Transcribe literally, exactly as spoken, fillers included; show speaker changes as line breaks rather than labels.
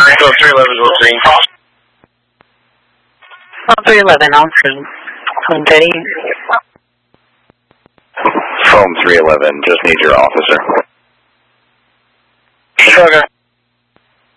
So three eleven is listening.
three eleven, on scene. Phone thirty.
Phone three eleven, just need your officer.
Okay.